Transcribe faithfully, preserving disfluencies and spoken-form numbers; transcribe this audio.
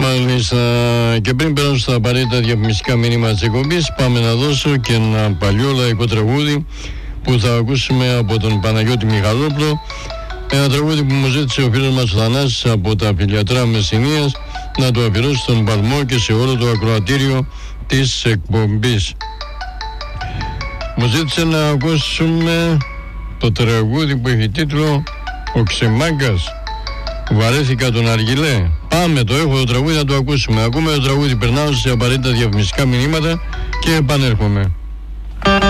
Μάλιστα, και πριν περάσω στα απαραίτητα διαφημιστικά μηνύματα της εκπομπής, πάμε να δώσω και ένα παλιό λαϊκό τραγούδι που θα ακούσουμε από τον Παναγιώτη Μιχαλόπουλο. Ένα τραγούδι που μου ζήτησε ο φίλος μας ο Θανάσης από τα Φιλιατρά Μεσσηνίας να το αφιερώσει στον Παλμό και σε όλο το ακροατήριο της εκπομπής. Μου ζήτησε να ακούσουμε το τραγούδι που έχει τίτλο «Ο Ξεμάγκας». Βαρέθηκα τον Αργυλέ. Πάμε, το έχω το τραγούδι να το ακούσουμε. Ακούμε το τραγούδι, περνάω σε απαραίτητα διαφημιστικά μηνύματα και επανέρχομαι.